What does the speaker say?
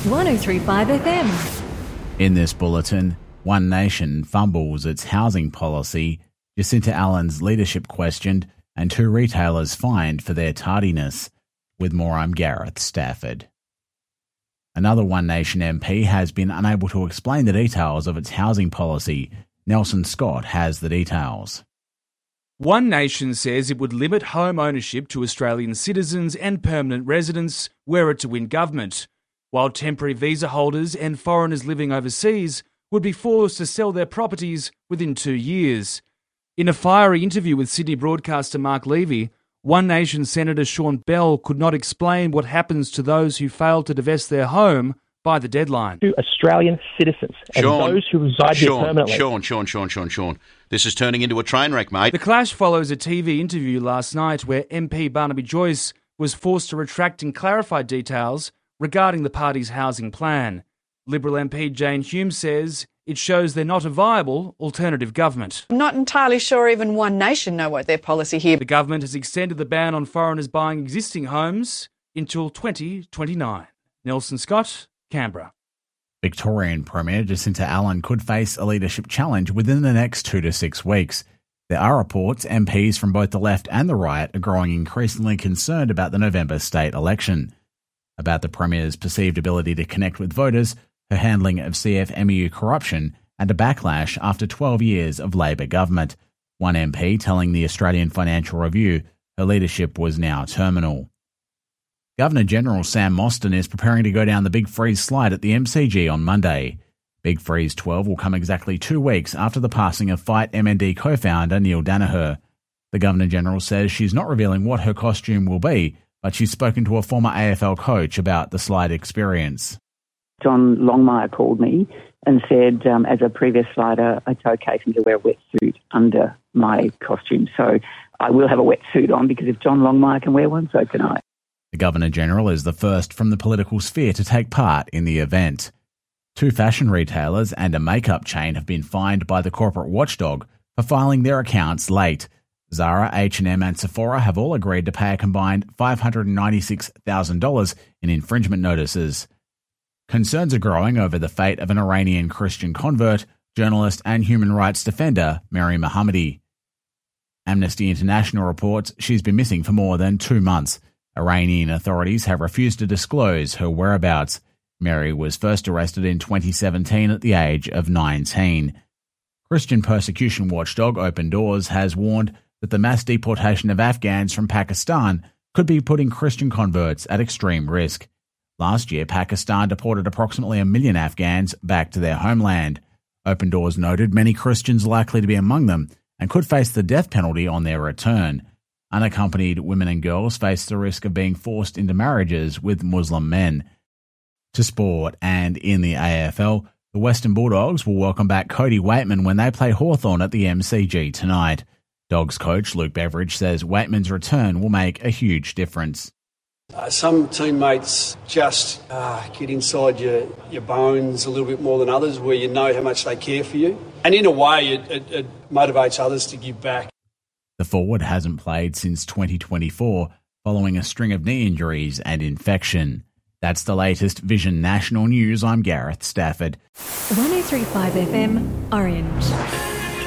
103.5 FM. In this bulletin, One Nation fumbles its housing policy, Jacinta Allen's leadership questioned, and 2 retailers fined for their tardiness. With more, I'm Gareth Stafford. Another One Nation MP has been unable to explain the details of its housing policy. Nelson Scott has the details. One Nation says it would limit home ownership to Australian citizens and permanent residents were it to win government, while temporary visa holders and foreigners living overseas would be forced to sell their properties within 2 years. In a fiery interview with Sydney broadcaster Mark Levy, One Nation Senator Sean Bell could not explain what happens to those who fail to divest their home by the deadline. To Australian citizens and those who reside here permanently. Sean. This is turning into a train wreck, mate. The clash follows a TV interview last night where MP Barnaby Joyce was forced to retract and clarify details regarding the party's housing plan. Liberal MP Jane Hume says it shows they're not a viable alternative government. I'm not entirely sure even One Nation know what their policy here. The government has extended the ban on foreigners buying existing homes until 2029. Nelson Scott, Canberra. Victorian Premier Jacinta Allen could face a leadership challenge within the next 2 to 6 weeks. There are reports MPs from both the left and the right are growing increasingly concerned about the November state election. About the Premier's perceived ability to connect with voters, her handling of CFMEU corruption, and a backlash after 12 years of Labor government. One MP telling the Australian Financial Review her leadership was now terminal. Governor-General Sam Mostyn is preparing to go down the Big Freeze slide at the MCG on Monday. Big Freeze 12 will come exactly 2 weeks after the passing of Fight MND co-founder Neil Danaher. The Governor-General says she's not revealing what her costume will be, but she's spoken to a former AFL coach about the slide experience. John Longmire called me and said, as a previous slider, it's okay for me to wear a wetsuit under my costume. So I will have a wetsuit on because if John Longmire can wear one, so can I. The Governor-General is the first from the political sphere to take part in the event. 2 fashion retailers and a makeup chain have been fined by the corporate watchdog for filing their accounts late. Zara, H&M and Sephora have all agreed to pay a combined $596,000 in infringement notices. Concerns are growing over the fate of an Iranian Christian convert, journalist and human rights defender, Mary Mohammadi. Amnesty International reports she's been missing for more than 2 months. Iranian authorities have refused to disclose her whereabouts. Mary was first arrested in 2017 at the age of 19. Christian persecution watchdog Open Doors has warned that the mass deportation of Afghans from Pakistan could be putting Christian converts at extreme risk. Last year, Pakistan deported approximately 1 million Afghans back to their homeland. Open Doors noted many Christians likely to be among them and could face the death penalty on their return. Unaccompanied women and girls face the risk of being forced into marriages with Muslim men. To sport, and in the AFL, the Western Bulldogs will welcome back Cody Waitman when they play Hawthorn at the MCG tonight. Dogs coach Luke Beveridge says Waitman's return will make a huge difference. Some teammates just get inside your bones a little bit more than others, where you know how much they care for you. And in a way, it motivates others to give back. The forward hasn't played since 2024, following a string of knee injuries and infection. That's the latest Vision National News. I'm Gareth Stafford. 103.5 FM, Orange.